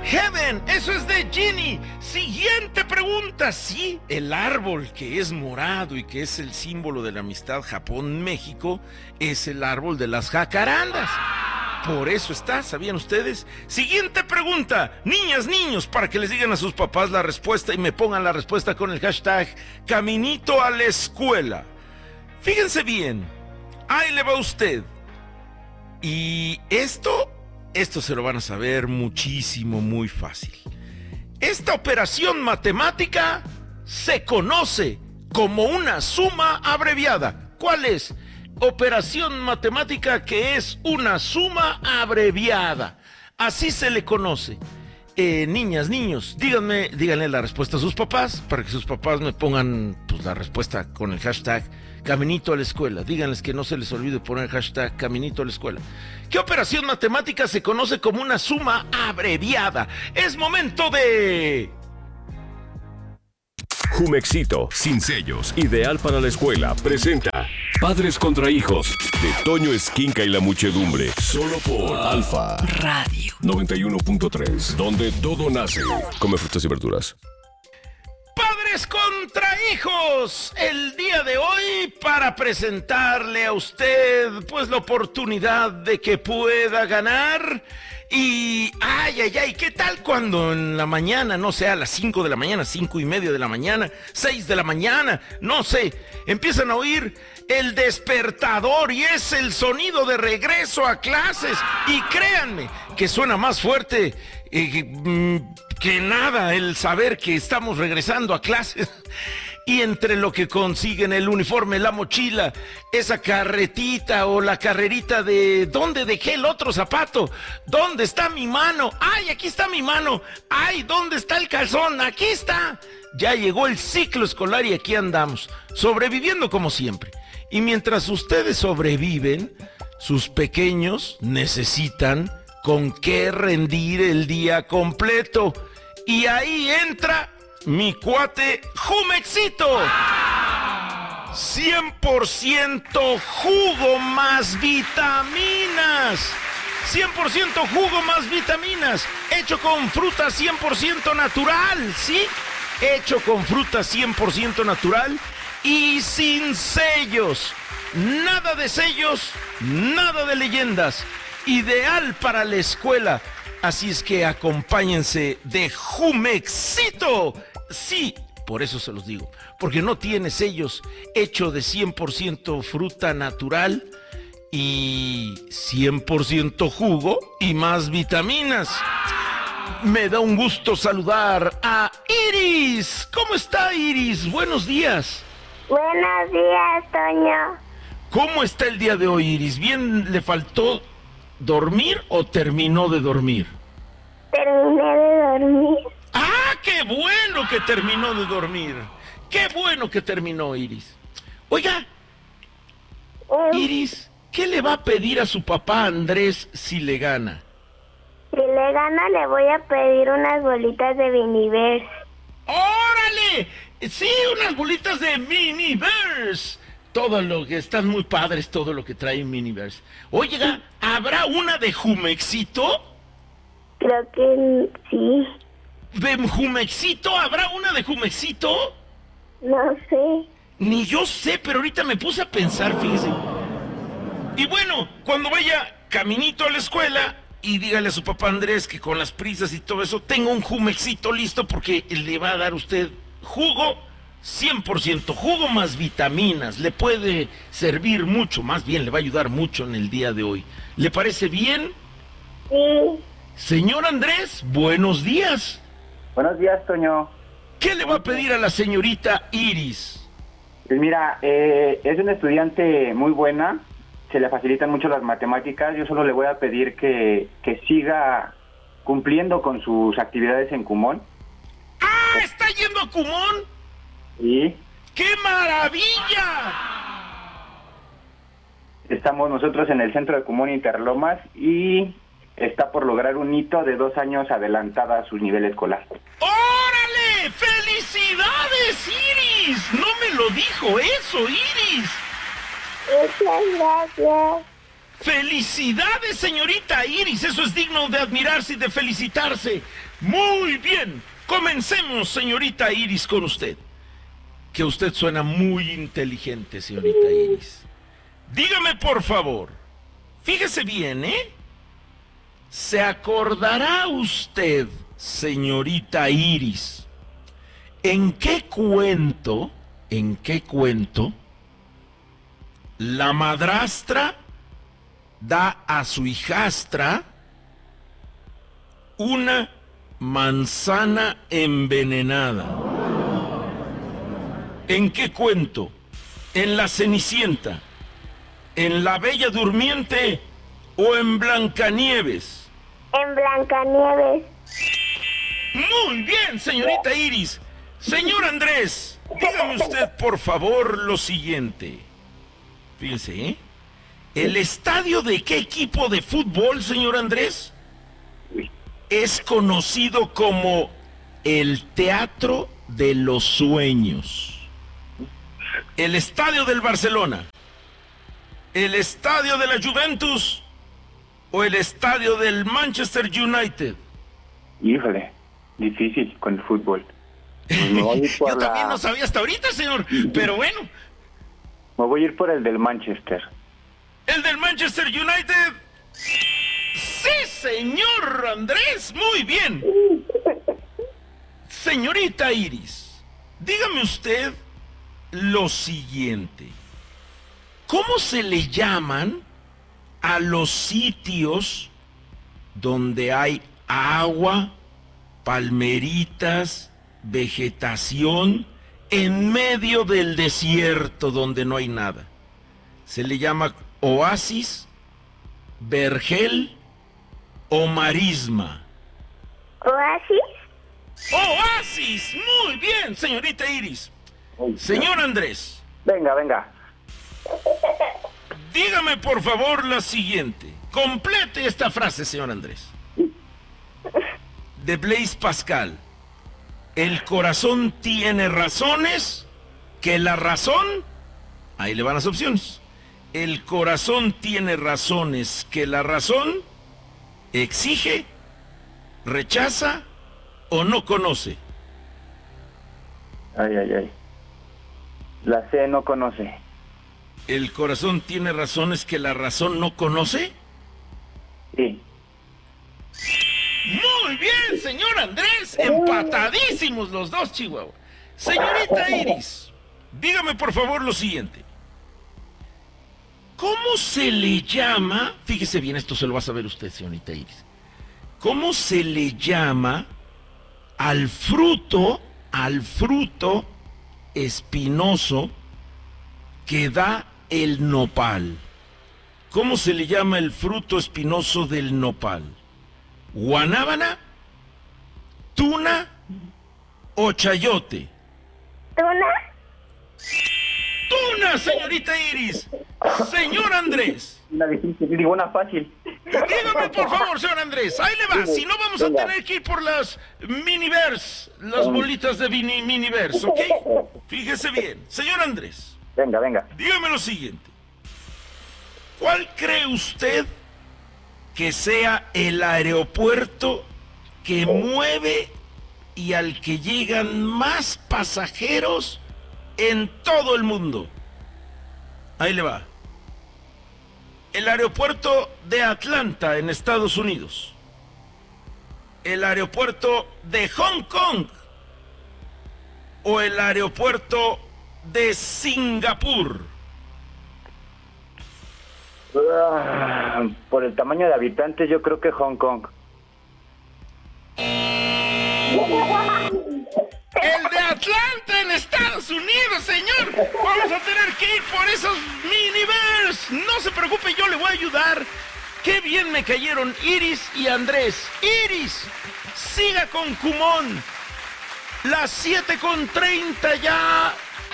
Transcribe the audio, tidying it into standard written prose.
Heaven, eso es de Ginny. Siguiente pregunta. Sí, el árbol que es morado y que es el símbolo de la amistad Japón-México es el árbol de las jacarandas. Por eso está, ¿sabían ustedes? Siguiente pregunta. Niñas, niños, para que les digan a sus papás la respuesta y me pongan la respuesta con el hashtag Caminito a la Escuela. Fíjense bien, ahí le va usted. Y esto se lo van a saber muchísimo, muy fácil. Esta operación matemática se conoce como una suma abreviada. ¿Cuál es? Operación matemática que es una suma abreviada. Así se le conoce. Niñas, niños, díganle la respuesta a sus papás para que sus papás me pongan la respuesta con el hashtag Caminito a la Escuela. Díganles que no se les olvide poner el hashtag Caminito a la Escuela. ¿Qué operación matemática se conoce como una suma abreviada? Es momento de... Jumexito, sin sellos, ideal para la escuela, presenta Padres contra Hijos, de Toño Esquinca y la muchedumbre, solo por Alfa Radio 91.3, donde todo nace. Come frutas y verduras. Padres contra hijos, el día de hoy para presentarle a usted la oportunidad de que pueda ganar. Y ¿qué tal cuando en la mañana, no sé, a las 5 de la mañana, 5:30 de la mañana, 6 de la mañana, no sé, empiezan a oír el despertador y es el sonido de regreso a clases? Y créanme que suena más fuerte que nada el saber que estamos regresando a clases. Y entre lo que consiguen el uniforme, la mochila, esa carretita o la carrerita de ¿dónde dejé el otro zapato? ¿Dónde está mi mano? ¡Ay, aquí está mi mano! ¡Ay, ¿dónde está el calzón? ¡Aquí está! Ya llegó el ciclo escolar y aquí andamos, sobreviviendo como siempre. Y mientras ustedes sobreviven, sus pequeños necesitan con qué rendir el día completo. Y ahí entra mi cuate Jumexito. 100% jugo más vitaminas. 100% jugo más vitaminas. Hecho con fruta 100% natural, ¿sí? Hecho con fruta 100% natural y sin sellos. Nada de sellos, nada de leyendas. Ideal para la escuela. Así es que acompáñense de Jumexito. Sí, por eso se los digo, porque no tiene sellos, hecho de 100% fruta natural y 100% jugo y más vitaminas. Me da un gusto saludar a Iris. ¿Cómo está, Iris? Buenos días. Buenos días, Toño. ¿Cómo está el día de hoy, Iris? ¿Bien le faltó dormir o terminó de dormir? Terminé de dormir. ¡Ah, qué bueno que terminó de dormir! ¡Qué bueno que terminó, Iris! Oiga, Iris, ¿qué le va a pedir a su papá Andrés si le gana? Si le gano, le voy a pedir unas bolitas de Miniverse. ¡Órale! Sí, unas bolitas de Miniverse. Todo lo que están muy padres, todo lo que trae Miniverse. Oiga, ¿habrá una de Jumexito? Creo que sí. ¿De Jumexito? ¿Habrá una de Jumexito? No sé. Ni yo sé, pero ahorita me puse a pensar, fíjese. Y bueno, cuando vaya caminito a la escuela y dígale a su papá Andrés que con las prisas y todo eso, tengo un Jumexito listo porque le va a dar usted jugo 100%, jugo más vitaminas. Le puede servir mucho, más bien le va a ayudar mucho en el día de hoy. ¿Le parece bien? Sí. Señor Andrés, buenos días. Buenos días, Toño. ¿Qué le va a pedir a la señorita Iris? Pues mira, es una estudiante muy buena, se le facilitan mucho las matemáticas. Yo solo le voy a pedir que siga cumpliendo con sus actividades en Kumon. ¡Ah! ¿Está yendo a Kumon? Sí. ¡Qué maravilla! Estamos nosotros en el centro de Kumon Interlomas y está por lograr un hito de 2 años adelantada a su nivel escolar. ¡Órale! ¡Felicidades, Iris! No me lo dijo eso, Iris. Muchas gracias. ¡Felicidades, señorita Iris! Eso es digno de admirarse y de felicitarse. Muy bien. Comencemos, señorita Iris, con usted. Que usted suena muy inteligente, señorita Iris. Dígame, por favor. Fíjese bien, ¿eh? ¿Se acordará usted, señorita Iris, en qué cuento la madrastra da a su hijastra una manzana envenenada? ¿En qué cuento? ¿En La Cenicienta? ¿En La Bella Durmiente o en Blancanieves? En Blancanieves. Muy bien, señorita Iris. Señor Andrés, dígame usted, por favor, lo siguiente. Fíjense, ¿eh? ¿El estadio de qué equipo de fútbol, señor Andrés? Es conocido como el Teatro de los Sueños. ¿El estadio del Barcelona, el estadio de la Juventus o el estadio del Manchester United? Híjole, difícil con el fútbol. Me voy a ir por Yo también no sabía hasta ahorita, señor, pero bueno. Me voy a ir por el del Manchester. ¿El del Manchester United? ¡Sí, señor Andrés! ¡Muy bien! Señorita Iris, dígame usted lo siguiente. ¿Cómo se le llaman a los sitios donde hay agua, palmeritas, vegetación, en medio del desierto donde no hay nada? Se le llama oasis, vergel o marisma. ¿Oasis? ¡Oasis! Muy bien, señorita Iris. Señor Andrés. Venga. Dígame, por favor, la siguiente. Complete esta frase, señor Andrés. De Blaise Pascal. El corazón tiene razones que la razón... Ahí le van las opciones. El corazón tiene razones que la razón exige, rechaza o no conoce. Ay. La C no conoce. ¿El corazón tiene razones que la razón no conoce? Sí. Muy bien, señor Andrés. Empatadísimos los dos, Chihuahua. Señorita Iris, dígame por favor lo siguiente. ¿Cómo se le llama? Fíjese bien, esto se lo va a saber usted, señorita Iris. ¿Cómo se le llama al fruto espinoso que da el nopal? ¿Cómo se le llama el fruto espinoso del nopal? ¿Guanábana, tuna o chayote? ¿Tuna? ¡Tuna, señorita Iris! Señor Andrés. Una difícil, digo una fácil. Dígame, por favor, señor Andrés. Ahí le va. Si no, vamos a tener que ir por las Miniverse. Las bolitas de Miniverse, ¿ok? Fíjese bien. Señor Andrés. Venga. Dígame lo siguiente. ¿Cuál cree usted que sea el aeropuerto que mueve y al que llegan más pasajeros en todo el mundo? Ahí le va. El aeropuerto de Atlanta en Estados Unidos. El aeropuerto de Hong Kong. O el aeropuerto de Singapur. Por el tamaño de habitantes, yo creo que Hong Kong. El de Atlanta en Estados Unidos, señor. Vamos a tener que ir por esos Miniverse. No se preocupe, yo le voy a ayudar. Qué bien me cayeron Iris y Andrés. Iris, siga con Kumon. Las 7:30 ya